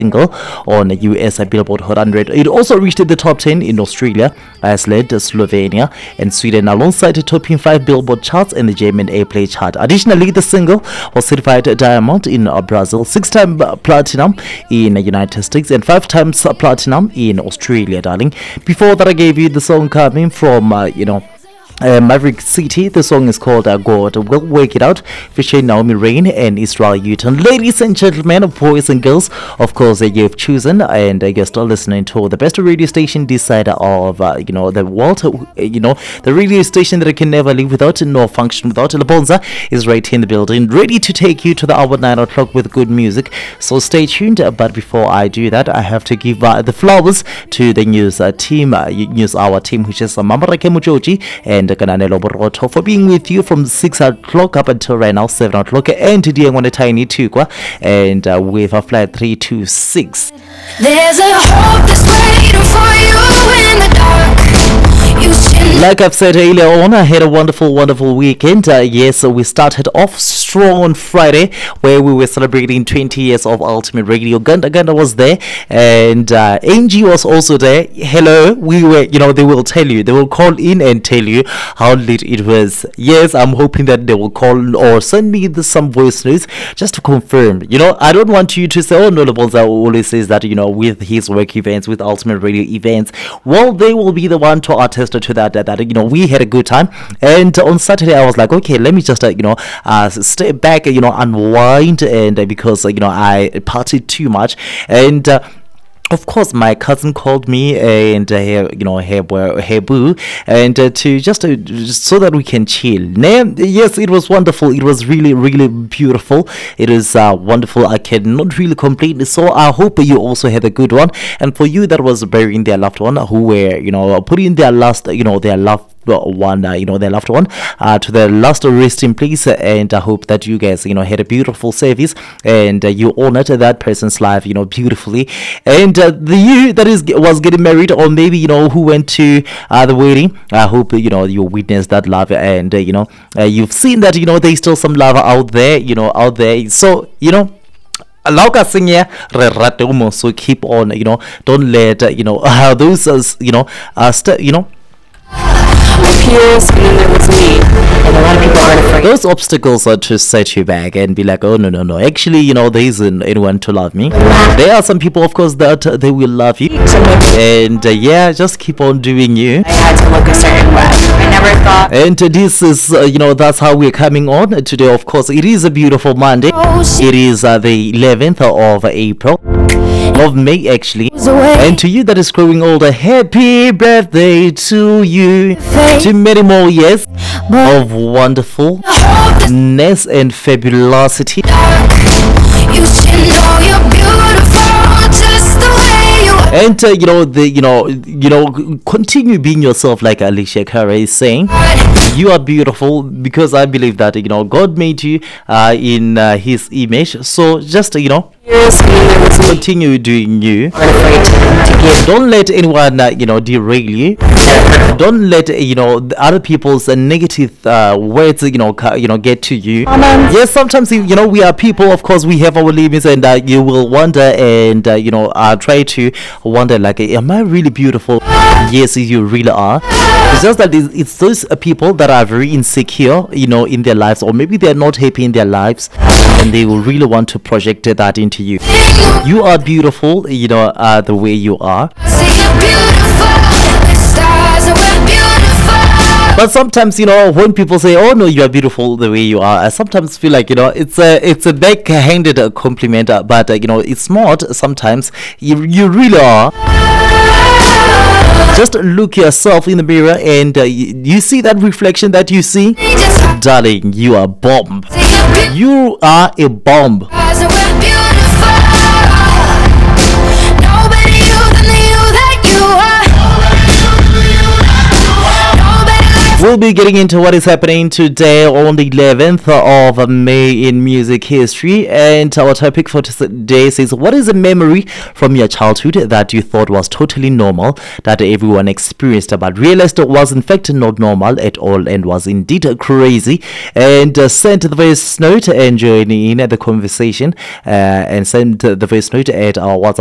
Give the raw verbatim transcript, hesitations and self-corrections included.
single on the U S Billboard Hot one hundred. It also reached the top ten in Australia, Iceland, Slovenia, and Sweden, alongside topping five Billboard charts and the German Airplay chart. Additionally, the single was certified diamond in Brazil, six-time platinum in the United States, and five times platinum in Australia, darling. Before that, I gave you the song coming from, uh, you know, Uh, Maverick City. The song is called uh, God Will Work It Out, featuring Naomi Rain and Israel Newton. Ladies and gentlemen, boys and girls, of course, uh, you've chosen and uh, you're still listening to the best radio station this side of uh, you know, the world. Uh, you know, the radio station that I can never live without, nor function without. Lebonza is right here in the building, ready to take you to the hour nine o'clock with good music. So stay tuned. Uh, but before I do that, I have to give uh, the flowers to the news uh, team, uh, news hour team, which is uh, Mamarake Mujoji and Kananelo Boroto, for being with you from six o'clock up until right now seven o'clock, and today I'm on a tiny tukwa and uh, with a flight three two six. There's a hope that's waiting for you in the dark. You Like I've said earlier on, I had a wonderful, wonderful weekend. Uh, yes, so we started off strong on Friday, where we were celebrating twenty years of Ultimate Radio. Ganda Ganda was there, and uh, Angie was also there. Hello, we were, you know, they will tell you, they will call in and tell you how late it was. Yes, I'm hoping that they will call or send me the, some voice notes just to confirm. You know, I don't want you to say, oh no, Lebonza always says that, you know, with his work events, with Ultimate Radio events. Well, they will be the one to attest to that, that, that you know, we had a good time. And on Saturday, I was like, okay, let me just, uh, you know, uh, stay back, you know, unwind, and uh, because, uh, you know, I partied too much. And uh, of course, my cousin called me and uh, her, you know, her, her boo, and uh, to just, uh, just so that we can chill. Now, yes, it was wonderful. It was really, really beautiful. It is uh, wonderful. I cannot really complain. So I hope you also had a good one. And for you that was burying their loved one, who were, you know, putting their last, you know, their loved one, uh, you know, their loved one uh, to the last resting place, uh, and I hope that you guys, you know, had a beautiful service and uh, you honored that person's life, you know, beautifully. And uh, the you that is was getting married, or maybe, you know, who went to uh, the wedding, I hope, you know, you witnessed that love, and uh, you know, uh, you've seen that, you know, there's still some love out there, you know, out there. So, you know, so keep on, you know, don't let uh, you know, uh, those uh, you know, uh, st- you know, peers, and then there was me, and a lot of people are afraid. Those obstacles are to set you back and be like, oh no no no, actually, you know, there isn't anyone to love me. There are some people, of course, that uh, they will love you, and uh, yeah, just keep on doing you. I had to look a certain way. I never thought. And uh, this is, uh, you know, that's how we're coming on today. Of course, it is a beautiful Monday. It is uh, the eleventh of April. Of May, actually. And to you that is growing older, happy birthday to you. To many more years of wonderfulness and fabulosity. You should know you're beautiful just the way you are. And uh, you know, the you know, you know, continue being yourself, like Alicia Cara is saying. You are beautiful, because I believe that, you know, God made you uh, in uh, His image. So just, uh, you know, continue doing you. Don't let anyone, uh, you know, derail you. Don't let, uh, you know, other people's uh, negative uh, words, you know, ca- you know, get to you. Yes, sometimes, you know, we are people. Of course, we have our limits, and uh, you will wonder, and uh, you know, uh, try to wonder, like, am I really beautiful? Yes, you really are. It's just that it's, it's those uh, people that are very insecure, you know, in their lives, or maybe they're not happy in their lives, and they will really want to project that into you. You are beautiful, you know, uh, the way you are. But sometimes, you know, when people say, oh no, you are beautiful the way you are, I sometimes feel like, you know, it's a it's a backhanded uh, compliment, uh, but uh, you know, it's not. Sometimes you you really are. Just look yourself in the mirror, and uh, you, you see that reflection that you see, darling, you are a bomb. You are a bomb. We'll be getting into what is happening today on the eleventh of May in music history. And our topic for today says, what is a memory from your childhood that you thought was totally normal, that everyone experienced, but realized it was in fact not normal at all and was indeed crazy? And uh, send the voice note and join in at the conversation, uh, and send the voice note at our WhatsApp